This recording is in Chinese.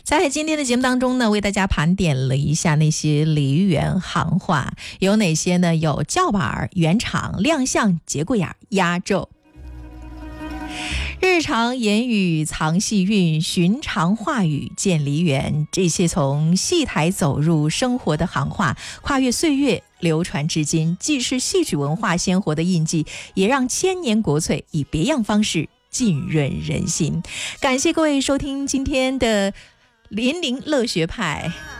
在今天的节目当中呢，为大家盘点了一下那些梨园行话，有哪些呢？有叫板、圆场、亮相、节骨眼、压轴。日常言语藏戏韵，寻常话语见梨园，这些从戏台走入生活的行话，跨越岁月流传至今，既是戏曲文化鲜活的印记，也让千年国粹以别样方式浸润人心。感谢各位收听今天的林林乐学派。